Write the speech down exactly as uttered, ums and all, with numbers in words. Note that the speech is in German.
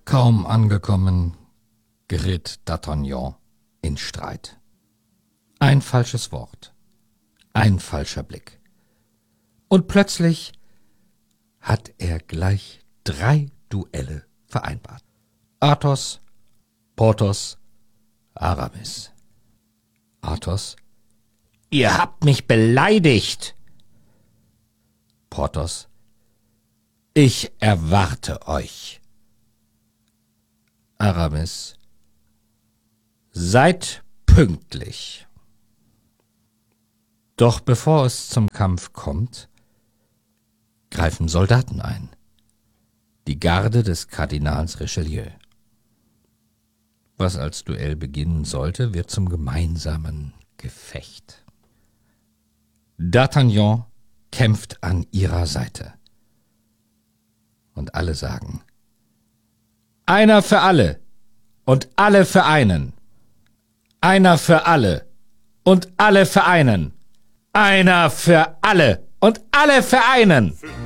Kaum angekommen, geriet D'Artagnan in Streit. Ein falsches Wort, ein falscher Blick. Und plötzlich hat er gleich drei Duelle vereinbart. Athos, Porthos, Aramis. Athos: »Ihr habt mich beleidigt!« Porthos: »Ich erwarte euch!« Aramis: »Seid pünktlich!« Doch bevor es zum Kampf kommt, greifen Soldaten ein. Die Garde des Kardinals Richelieu. Was als Duell beginnen sollte, wird zum gemeinsamen Gefecht. D'Artagnan kämpft an ihrer Seite. Und alle sagen: »Einer für alle und alle für einen. Einer für alle und alle für einen. Einer für alle und alle für einen.«